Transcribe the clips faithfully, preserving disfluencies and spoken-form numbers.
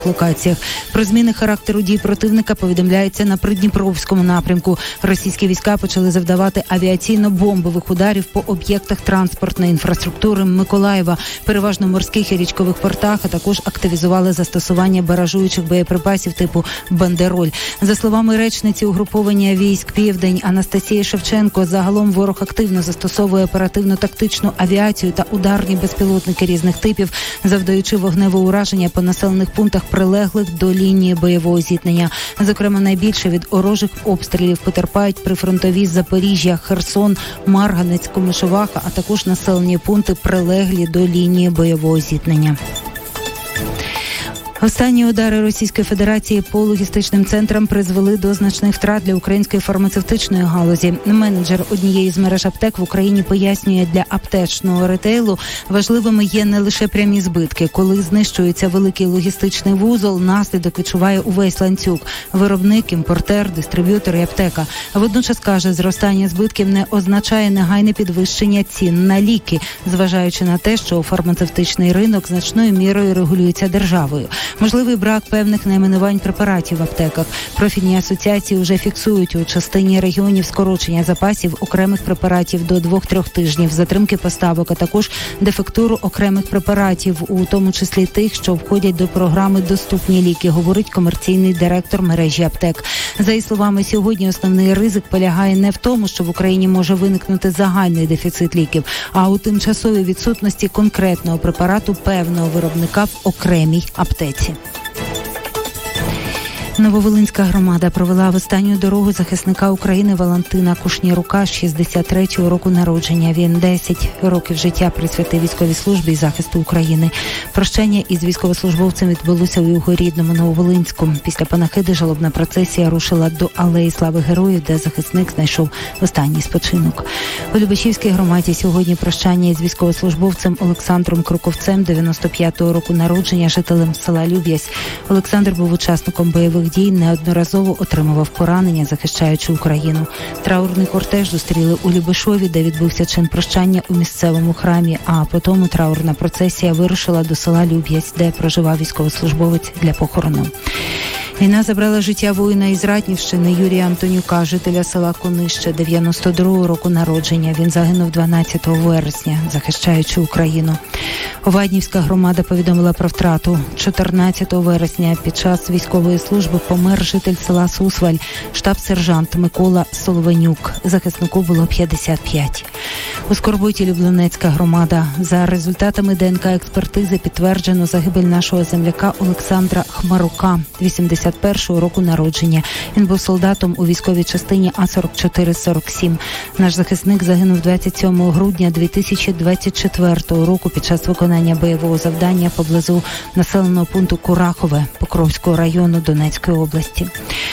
локаціях. Про зміни характеру дій противника повідомляється на Придніпровському напрямку. Російські війська почали завдавати авіаційно-бомбових ударів по об'єктах транспортної інфраструктури Миколаєва, переважно морських і річкових портах, а також активізували застосування баражуючих боєприпасів типу «Бандероль». За словами речниці угруповання військ «Південь» Анастасії Шевченко, загалом ворог активно застосовує оперативно-тактичну авіацію та ударні безпілотники різних типів, завдаючи вогневе ураження по населених пунктах, прилеглих до лінії бойового зіткнення. Зокрема, найбільше від ворожих обстрілів потерпають прифронтові Запоріжжя, Херсон, Марганець, Комишоваха, а також населені пункти, прилеглі до лінії бойового зіткнення. Останні удари Російської Федерації по логістичним центрам призвели до значних втрат для української фармацевтичної галузі. Менеджер однієї з мереж аптек в Україні пояснює, для аптечного ретейлу важливими є не лише прямі збитки. Коли знищується великий логістичний вузол, наслідок відчуває увесь ланцюг – виробник, імпортер, дистриб'ютор і аптека. Водночас, каже, зростання збитків не означає негайне підвищення цін на ліки, зважаючи на те, що фармацевтичний ринок значною мірою регулюється державою. Можливий брак певних найменувань препаратів в аптеках. Профільні асоціації вже фіксують у частині регіонів скорочення запасів окремих препаратів до двох-трьох тижнів, затримки поставок, а також дефектуру окремих препаратів, у тому числі тих, що входять до програми «Доступні ліки», говорить комерційний директор мережі аптек. За її словами, сьогодні основний ризик полягає не в тому, що в Україні може виникнути загальний дефіцит ліків, а у тимчасовій відсутності конкретного препарату певного виробника в окремій аптеці. Нововолинська громада провела в останню дорогу захисника України Валентина Кушнірука, шістдесят третього року народження. Він десять років життя присвятив військовій службі і захисту України. Прощання із військовослужбовцем відбулося у його рідному Нововолинську. Після панахиди жалобна процесія рушила до Алеї Слави Героїв, де захисник знайшов останній спочинок. У Любешівській громаді сьогодні прощання із військовослужбовцем Олександром Круковцем, дев'яносто п'ятого року народження, жителем села Люб'язь. Олександр був учасником бойових дій, неодноразово отримував поранення, захищаючи Україну. Траурний кортеж зустріли у Любешові, де відбувся чин прощання у місцевому храмі, а потім траурна процесія вирушила до села Люб'язь, де проживав військовослужбовець, для похорону. Війна забрала життя воїна із Ратнівщини Юрія Антонюка, жителя села Конище, дев'яносто другого року народження. Він загинув дванадцятого вересня, захищаючи Україну. Оваднівська громада повідомила про втрату. чотирнадцятого вересня під час військової служби помер житель села Сусваль, штаб-сержант Микола Соловенюк. Захиснику було п'ятдесят п'ять. У Скорботі Люблинецька громада. За результатами ДНК-експертизи підтверджено загибель нашого земляка Олександра Хмарука, вісімдесят першого року народження. Він був солдатом у військовій частині А сорок чотири сорок сім. Наш захисник загинув двадцять сьомого грудня дві тисячі двадцять четвертого року під час виконання бойового завдання поблизу населеного пункту Курахове Покровського району Донецької області.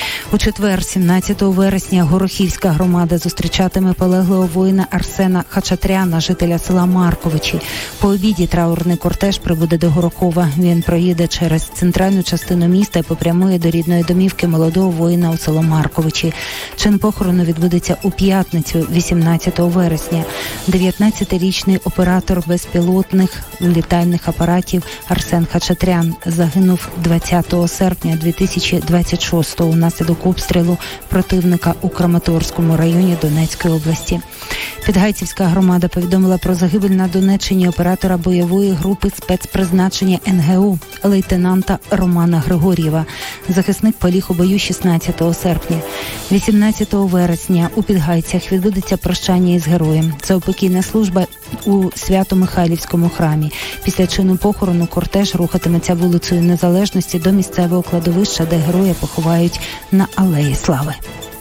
У четвер, сімнадцятого вересня, Горохівська громада зустрічатиме полеглого воїна Арсена Хачатряна, жителя села Марковичі. По обіді траурний кортеж прибуде до Горохова. Він проїде через центральну частину міста і попрямує до рідної домівки молодого воїна у село Марковичі. Чин похорону відбудеться у п'ятницю, вісімнадцятого вересня. дев'ятнадцятирічний оператор безпілотних літальних апаратів Арсен Хачатрян загинув двадцятого серпня дві тисячі двадцять шостого внаслідок обстрілу противника у Краматорському районі Донецької області. Підгайцівська громада повідомила про загибель на Донеччині оператора бойової групи спецпризначення ен ге у лейтенанта Романа Григор'єва. Захисник поліг у бою шістнадцятого серпня. вісімнадцятого вересня у Підгайцях відбудеться прощання із героєм. Це упокійна служба у Свято-Михайлівському храмі. Після чину похорону кортеж рухатиметься вулицею Незалежності до місцевого кладовища, де героя поховають на Алеї Слави.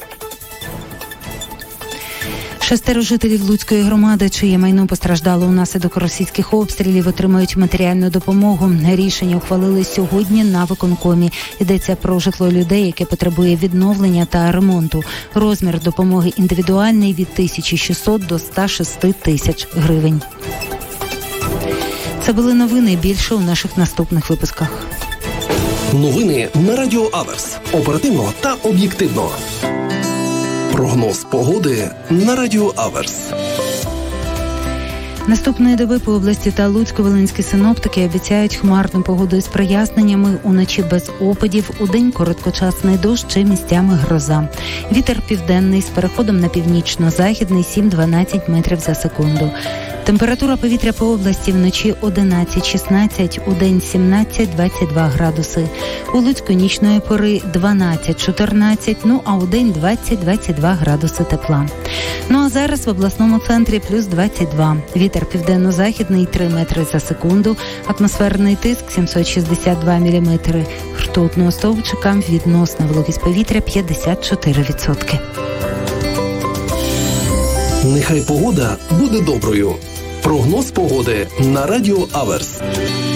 Шестеро жителів Луцької громади, чиє майно постраждало унаслідок російських обстрілів, отримають матеріальну допомогу. Рішення ухвалили сьогодні на виконкомі. Йдеться про житло людей, яке потребує відновлення та ремонту. Розмір допомоги індивідуальний від тисячі шістсот до ста шести тисяч гривень. Це були новини. Більше у наших наступних випусках. Новини на Радіо Аверс. Оперативно та об'єктивно. Прогноз погоди на Радіо Аверс. Наступної доби по області та Луцько-Волинські синоптики обіцяють хмарну погоду із проясненнями, уночі без опадів, удень короткочасний дощ чи місцями гроза. Вітер південний з переходом на північно-західний сім-дванадцять метрів за секунду. Температура повітря по області вночі одинадцять-шістнадцять, удень сімнадцять-двадцять два градуси. У Луцьку нічної пори дванадцять-чотирнадцять, ну а удень двадцять-двадцять два градуси тепла. Ну а зараз в обласному центрі плюс двадцять два. Вітер південно-західний три метри за секунду, атмосферний тиск сімсот шістдесят два міліметри. Ртутного стовпчика відносна вологість повітря п'ятдесят чотири відсотки. Нехай погода буде доброю. Прогноз погоди на Радіо Аверс.